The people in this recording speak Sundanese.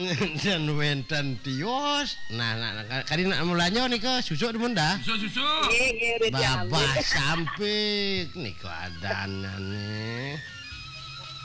Dan wenten tios. Nah, kadina mulanya nika susuk demen dah. Susu. Nggih, nggih, udah diambil. Babah sampik niku adanane.